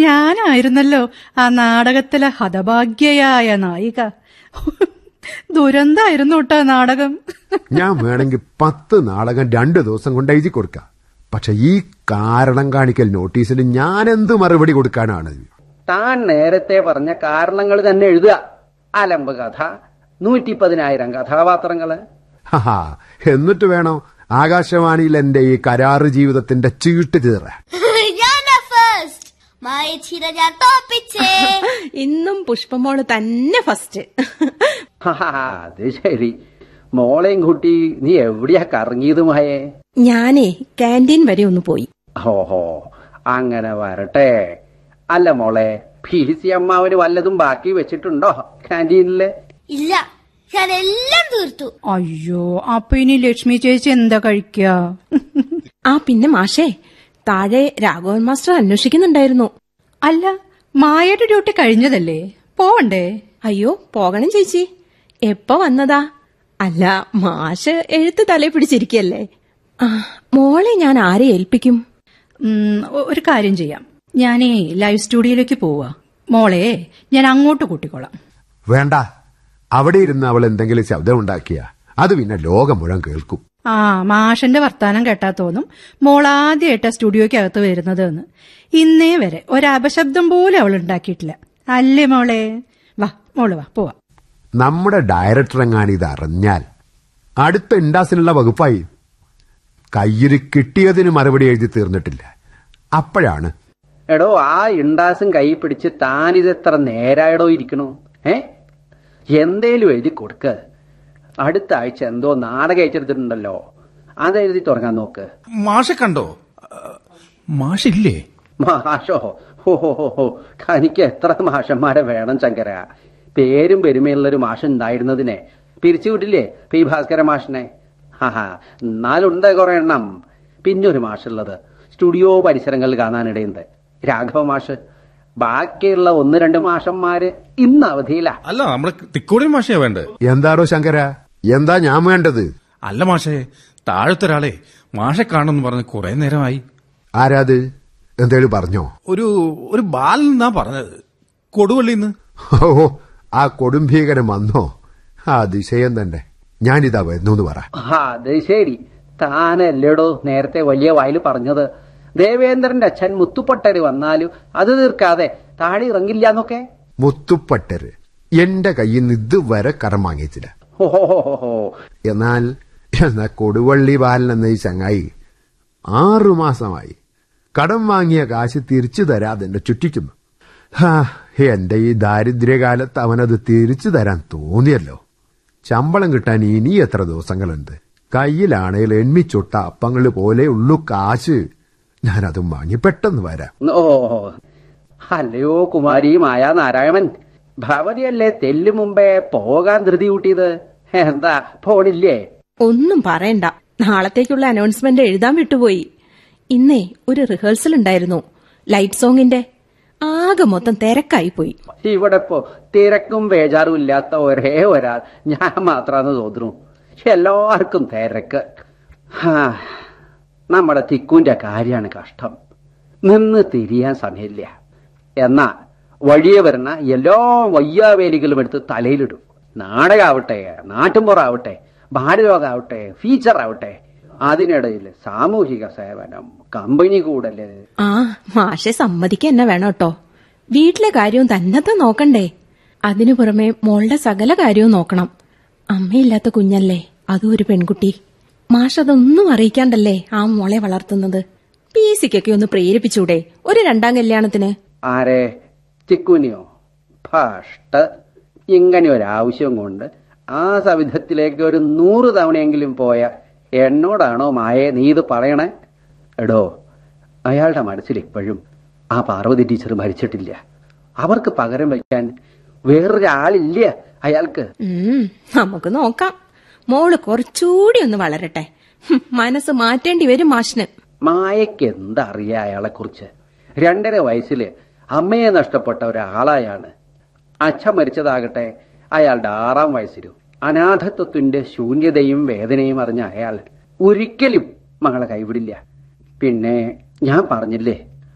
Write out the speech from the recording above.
ഞാനായിരുന്നല്ലോ ആ നാടകത്തിലെ ഹതഭാഗ്യയായ നായിക. ദുരന്തായിരുന്നു കേട്ടോ നാടകം. ഞാൻ വേണമെങ്കിൽ 10 നാടകം 2 ദിവസം കൊണ്ട് എഴുതി കൊടുക്കാം. പക്ഷെ ഈ കാരണം കാണിക്കൽ നോട്ടീസിന് ഞാൻ എന്ത് മറുപടി കൊടുക്കാനാണ്? താൻ നേരത്തെ പറഞ്ഞ കാരണങ്ങൾ തന്നെ എഴുതുക. അലമ്പ് കഥ, 110,000 കഥാപാത്രങ്ങള്. എന്നിട്ട് വേണോ ആകാശവാണിയിൽ എന്റെ ഈ കരാറ് ജീവിതത്തിന്റെ ചീട്ട് കീറാൻ? ഇന്നും പുഷ്പമോള് തന്നെ ഫസ്റ്റ്. അത് ശരി. മോളെയും കുട്ടി നീ എവിടെയാ കറങ്ങിയത് മായേ? ഞാനേ കാന്റീൻ വരെ ഒന്ന് പോയി. ഓഹോ, അങ്ങനെ വരട്ടെ. അല്ല മോളെ, PC അമ്മാവന് വല്ലതും ബാക്കി വെച്ചിട്ടുണ്ടോ കാന്റീനില്? ഇല്ല, ഞാൻ എല്ലാം തീർത്തു. അയ്യോ, അപ്പൊ ഇനി ലക്ഷ്മി ചേച്ചി എന്താ കഴിക്കാ? പിന്നെ മാഷേ, താഴെ രാഘവൻ മാസ്റ്റർ അന്വേഷിക്കുന്നുണ്ടായിരുന്നു. അല്ല, മായയുടെ ഡ്യൂട്ടി കഴിഞ്ഞതല്ലേ, പോവണ്ടേ? അയ്യോ, പോകണം ചേച്ചി. എപ്പ വന്നതാ? അല്ല, മാഷ് എഴുത്ത് തലേ പിടിച്ചിരിക്കല്ലേ. മോളെ ഞാൻ ആരെ ഏൽപ്പിക്കും? ഒരു കാര്യം ചെയ്യാം, ഞാനേ ലൈവ് സ്റ്റുഡിയോയിലേക്ക് പോവാ. മോളെ ഞാൻ അങ്ങോട്ട് കൂട്ടിക്കോളാം. വേണ്ട, അവിടെ ഇരുന്ന് അവൾ എന്തെങ്കിലും ശബ്ദം ഉണ്ടാക്കിയ അത് പിന്നെ ലോകം മുഴുവൻ കേൾക്കും. മാഷന്റെ വർത്താനം കേട്ടാ തോന്നും മോളാദ്യമായിട്ടാ സ്റ്റുഡിയോയ്ക്കകത്ത് വരുന്നത് എന്ന്. ഇന്നേ വരെ ഒരപശബ്ദം പോലും അവൾ ഉണ്ടാക്കിയിട്ടില്ല. അല്ലേ മോളെ? വാ മോള് വാ, പോവാ. നമ്മുടെ ഡയറക്ടർ എങ്ങാനും ഇത് അറിഞ്ഞാൽ അടുത്ത ഇൻഡാസിനുള്ള വകുപ്പായി. കയ്യിൽ കിട്ടിയതിന് മറുപടി എഴുതി തീർന്നിട്ടില്ല. അപ്പോഴാണ് എടോ ആ ഇണ്ടാസും കൈ പിടിച്ച് താനിതെത്ര നേരായടോ ഇരിക്കണു? എന്തേലും എഴുതി കൊടുക്ക. അടുത്ത ആഴ്ച എന്തോ നാടകം അയച്ചെടുത്തിട്ടുണ്ടല്ലോ, അതെഴുതി തുടങ്ങാൻ നോക്ക്. മാഷെ കണ്ടോ? മാഷില്ലേ? മാഷോ? ഹോ, തനിക്ക് എത്ര മാഷന്മാരെ വേണം ശങ്കര? പേരും പെരുമയുള്ളൊരു മാഷ് ഉണ്ടായിരുന്നതിനെ പിരിച്ചുവിട്ടില്ലേ പി ഭാസ്കര മാഷിനെ? എന്നാലുണ്ട് കുറെ എണ്ണം. പിന്നൊരു മാഷുള്ളത് സ്റ്റുഡിയോ പരിസരങ്ങളിൽ കാണാനിടയുണ്ട്, രാഘവ മാഷ്. ബാക്കിയുള്ള 1-2 മാഷന്മാര് ഇന്ന് അവധിയില്ല. അല്ല, നമ്മുടെ തിക്കോടി മാഷയാ വേണ്ടത്. എന്താടോ ശങ്കര, എന്താ ഞാൻ വേണ്ടത്? അല്ല മാഷേ, താഴത്തൊരാളെ മാഷെ കാണുമെന്ന് പറഞ്ഞ് കുറെ നേരമായി. ആരാത്? എന്തേലും പറഞ്ഞോ? ഒരു ബാലൻ എന്നാ പറഞ്ഞത്, കൊടുവള്ളിന്ന്. ഓ, ആ കൊടുംഭീകരൻ വന്നോ? അതിശയം തന്നെ. ഞാനിതാ വരുന്നു പറ. അത് ശരി. താനല്ലേടോ നേരത്തെ വലിയ വായിൽ പറഞ്ഞത് ദേവേന്ദ്രന്റെ അച്ഛൻ മുത്തുപ്പട്ടര് വന്നാലും അത് തീർക്കാതെ താഴെ ഇറങ്ങില്ല എന്നൊക്കെ? മുത്തുപ്പട്ടര് എന്റെ കയ്യിൽ നിന്ന് ഇതുവരെ കരം വാങ്ങിച്ചില്ല. എന്നാൽ കൊടുവള്ളി ബാലൻ എന്ന ഈ ചങ്ങായി 6 മാസമായി കടം വാങ്ങിയ കാശ് തിരിച്ചു തരാതെ എന്നെ ചുറ്റിക്കുന്നു. എന്റെ ഈ ദാരിദ്ര്യകാലത്ത് അവനത് തിരിച്ചു തരാൻ തോന്നിയല്ലോ. ശമ്പളം കിട്ടാൻ ഇനി എത്ര ദിവസങ്ങളുണ്ട്? കയ്യിലാണേൽ എണ്ണിച്ചൊട്ട അപ്പങ്ങള് പോലെ ഉള്ളു കാശ്. ഞാനതും വാങ്ങി പെട്ടെന്ന് വരാം. അല്ലയോ കുമാരി മായാ നാരായണൻ, ഭവതിയല്ലേ തെല്ലു മുമ്പേ പോകാൻ ധൃതി കൂട്ടിയത്? എന്താ പോണില്ലേ? ഒന്നും പറയണ്ട, നാളത്തേക്കുള്ള അനൗൺസ്മെന്റ് എഴുതാൻ വിട്ടുപോയി. ഇന്നേ ഒരു റിഹേഴ്സൽ ഉണ്ടായിരുന്നു ലൈറ്റ് സോങ്ങിന്റെ. ആകെ മൊത്തം തിരക്കായി പോയി. ഇവിടെ ഇപ്പോ തിരക്കും ബേജാറും ഇല്ലാത്ത ഒരേ ഒരാൾ ഞാൻ മാത്രാന്ന് തോന്നുന്നു. എല്ലാവർക്കും തിരക്ക്. നമ്മുടെ തിക്കുന്റെ കാര്യമാണ് കഷ്ടം. നിന്ന് തിരിയാൻ സമയമില്ല. എന്നാ വഴിയെ വരുന്ന എല്ലാ വയ്യാവേലികളും എടുത്ത് തലയിലിടും. നാടകമാവട്ടെ, നാട്ടുമ്പുറാവട്ടെ, ബാലരോഗാവട്ടെ, ഫീച്ചറാവട്ടെ, അതിനിടയിൽ സാമൂഹിക സേവനം, കമ്പനി കൂടല്. മാഷെ സമ്മതിക്കുക തന്നെ വേണം കേട്ടോ. വീട്ടിലെ കാര്യവും തന്നത്തെ നോക്കണ്ടേ? അതിനു പുറമെ മോളുടെ സകല കാര്യവും നോക്കണം. അമ്മയില്ലാത്ത കുഞ്ഞല്ലേ, അതും ഒരു പെൺകുട്ടി. മാഷതൊന്നും അറിയിക്കാണ്ടല്ലേ ആ മോളെ വളർത്തുന്നത്. PCക്കൊക്കെ ഒന്ന് പ്രേരിപ്പിച്ചൂടെ ഒരു 2ാം കല്യാണത്തിന്? ആരെ? ചിക്കുനിയോ? ഫസ്റ്റ് ഇങ്ങനെ ഒരാവശ്യം കൊണ്ട് ആ സവിധത്തിലേക്ക് ഒരു 100 തവണയെങ്കിലും പോയ എന്നോടാണോ മായേ നീ ഇത് പറയണേ? എടോ, അയാളുടെ മനസ്സിൽ ഇപ്പോഴും ആ പാർവതി ടീച്ചർ മരിച്ചിട്ടില്ല. അവർക്ക് പകരം വയ്ക്കാൻ വേറൊരാളില്ല അയാൾക്ക്. നമുക്ക് നോക്കാം. മോള് കുറച്ചുകൂടി ഒന്ന് വളരട്ടെ. മനസ്സ് മാറ്റേണ്ടി വരും മാഷിന്. മായയ്ക്ക് എന്തറിയാ അയാളെ കുറിച്ച്? 2.5 വയസ്സില് അമ്മയെ നഷ്ടപ്പെട്ട ഒരാളായാണ്. അച്ഛൻ മരിച്ചതാകട്ടെ അയാളുടെ 6ാം വയസ്സിലും. അനാഥത്വത്തിന്റെ ശൂന്യതയും വേദനയും അറിഞ്ഞ അയാൾ ഒരിക്കലും മകളെ കൈവിടില്ല. പിന്നെ ഞാൻ പറഞ്ഞില്ലേ,